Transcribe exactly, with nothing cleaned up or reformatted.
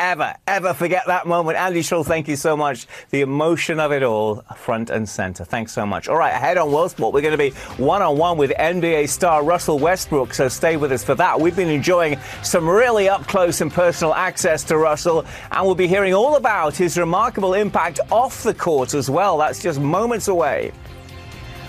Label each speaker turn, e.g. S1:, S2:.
S1: ever, ever forget that moment. Andy Schroll, thank you so much. The emotion of it all, front and center. Thanks so much. All right, ahead on World Sport, we're going to be one-on-one with N B A star Russell Westbrook, so stay with us for that. We've been enjoying some really up-close and personal access to Russell, and we'll be hearing all about his remarkable impact off the court as well. That's just moments away.